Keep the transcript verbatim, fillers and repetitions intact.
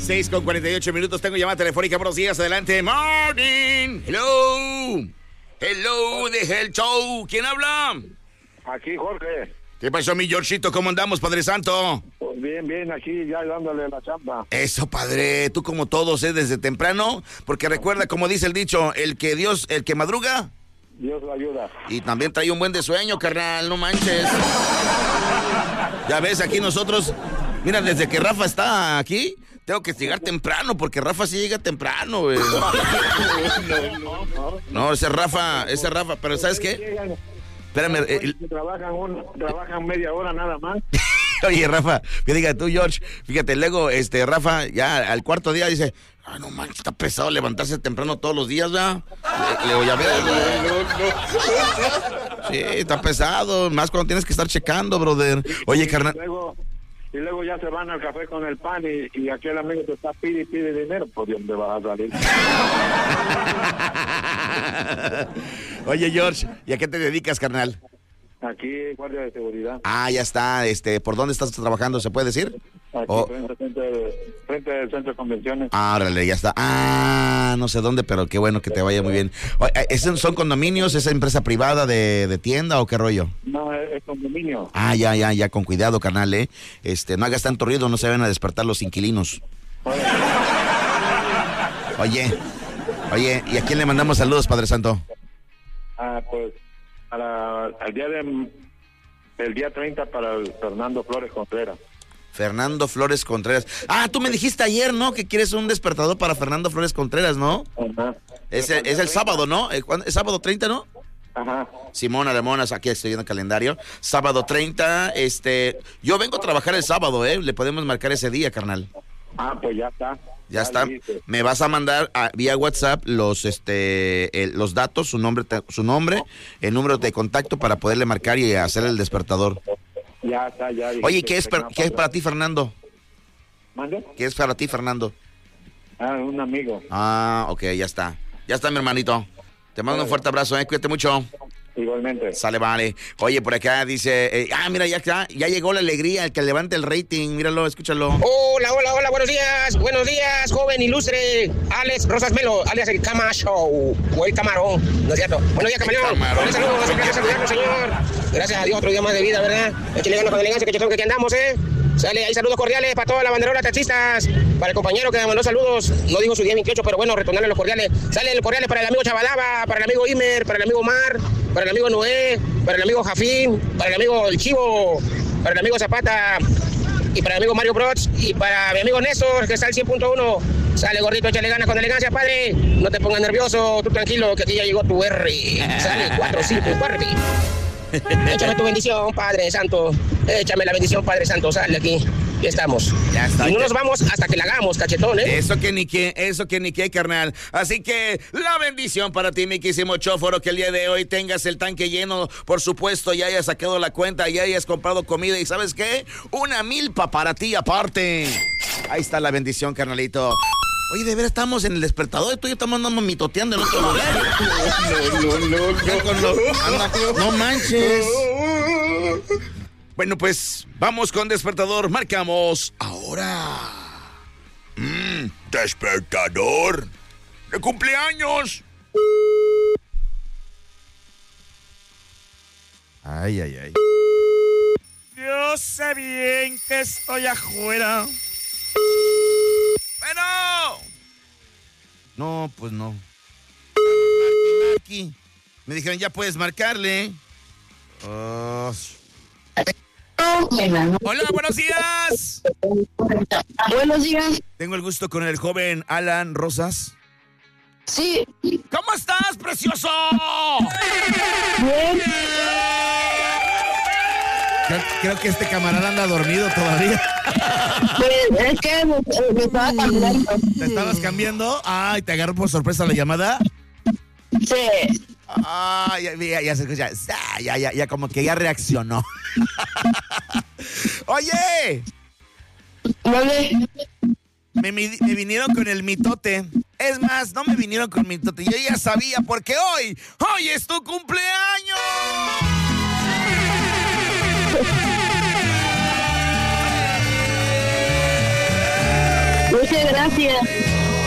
seis con cuarenta y ocho minutos. Tengo llamada telefónica. Buenos días, adelante. Morning. Hello. Hello, de el show. ¿Quién habla? Aquí, Jorge. ¿Qué pasó, mi Georgito? ¿Cómo andamos, Padre Santo? Pues bien, bien, aquí ya dándole la chamba. Eso, padre. Tú como todos, ¿eh? Desde temprano. Porque recuerda, como dice el dicho, el que Dios, el que madruga... Dios lo ayuda. Y también trae un buen de sueño, carnal, no manches. Ya ves, aquí nosotros... Mira, desde que Rafa está aquí, tengo que llegar temprano, porque Rafa sí llega temprano, güey. No, no, no. No, ese Rafa, ese Rafa, pero ¿sabes qué? Espérame. Eh, trabajan, un, trabajan media hora nada más. Oye, Rafa, que diga tú, George, fíjate, luego, este, Rafa, ya al cuarto día dice, ah, no manches, está pesado levantarse temprano todos los días, ¿verdad? Le, le voy a ver. Sí, está pesado, más cuando tienes que estar checando, brother. Oye, carnal. Y luego, y luego ya se van al café con el pan y, y aquel amigo te está pide y pide dinero, ¿por dónde vas a salir? Oye, George, ¿y a qué te dedicas, carnal? Aquí, guardia de seguridad. Ah, ya está, este, ¿por dónde estás trabajando? ¿Se puede decir? Aquí, Oh. frente, frente, frente del centro de convenciones. Ah, órale, ya está. Ah, no sé dónde, pero qué bueno que te vaya muy bien. Oye, ¿esos son condominios? ¿Esa empresa privada de, de tienda o qué rollo? No, es, es condominio. Ah, ya, ya, ya, con cuidado, carnal, ¿eh? Este, no hagas tanto ruido, no se vayan a despertar los inquilinos. Oye, oye, ¿y a quién le mandamos saludos, Padre Santo? Ah, pues, a la, al día de... El día treinta para el Fernando Flores Contreras. Fernando Flores Contreras. Ah, tú me dijiste ayer, ¿no? Que quieres un despertador para Fernando Flores Contreras, ¿no? Ajá. Es el, es el sábado, ¿no? ¿Es sábado treinta, no? Ajá. Simón Alemonas, aquí estoy viendo el calendario. Sábado treinta, este... Yo vengo a trabajar el sábado, ¿eh? Le podemos marcar ese día, carnal. Ah, pues ya está. Ya está. Me vas a mandar a, vía WhatsApp los este el, los datos, su nombre, te, su nombre, el número de contacto para poderle marcar y hacer el despertador. Ya está, ya. Oye, ¿qué es, per, ¿qué es para ti, Fernando? ¿Mande? ¿Qué es para ti, Fernando? Ah, un amigo. Ah, ok, ya está. Ya está, mi hermanito. Te mando un fuerte abrazo, eh. Cuídate mucho. Igualmente. Sale, vale. Oye, por acá dice, eh, ah, mira, ya está, ya llegó la alegría, el que levante el rating, míralo, escúchalo. Hola, hola, hola, buenos días, buenos días, joven ilustre, Alex Rosas Melo, alias el Cama Show, o el Camarón, ¿no es cierto? Buenos días, Camarón. Buenos saludos, un placer saludarlo, señor. Gracias a Dios, otro día más de vida, ¿verdad? Échale ganas con elegancia, que yo que aquí andamos, ¿eh? Sale, hay saludos cordiales para toda la banderola taxistas, para el compañero que me mandó saludos, no dijo su día veintiocho, pero bueno, retornarle los cordiales. Sale los cordiales para el amigo Chavalaba, para el amigo Imer, para el amigo Mar, para el amigo Noé, para el amigo Jafín, para el amigo El Chivo, para el amigo Zapata, y para el amigo Mario Brots, y para mi amigo Néstor, que está al cien punto uno. Sale, gordito, échale ganas con elegancia, padre. No te pongas nervioso, tú tranquilo, que aquí ya llegó tu R. Sale, cuatro, cinco, cuatro. Échame tu bendición, Padre Santo. Échame la bendición, Padre Santo. Sale aquí. Ya estamos. Ya está. Y no nos vamos hasta que la hagamos, cachetón, ¿eh? Eso que ni qué, eso que ni qué, carnal. Así que la bendición para ti, mi quísimo chóforo, que el día de hoy tengas el tanque lleno, por supuesto, ya hayas sacado la cuenta, ya hayas comprado comida y ¿sabes qué? Una milpa para ti aparte. Ahí está la bendición, carnalito. Oye, de veras estamos en el despertador, tú y yo estamos andando mitoteando en otro lugar. No, no, no, no, no, anda, no manches. Bueno, pues vamos con despertador, marcamos ahora. Mm, despertador de cumpleaños. Ay, ay, ay. Yo sé bien que estoy afuera. Pero no, pues no. Aquí me dijeron, ya puedes marcarle. Oh. Hola, buenos días. Buenos días. Tengo el gusto con el joven Alan Rosas. Sí. ¿Cómo estás, precioso? Bien. Creo, creo que este camarada anda dormido todavía. Pues es que me, me estaba cambiando. ¿Te estabas cambiando? Ay, ¿te agarró por sorpresa la llamada? Sí. Ah, ya, ya, ya se escucha. Ya, ya, ya, como que ya reaccionó. Oye. Vale. Me, me vinieron con el mitote. Es más, no me vinieron con mitote. Yo ya sabía porque hoy, hoy es tu cumpleaños. Muchas gracias.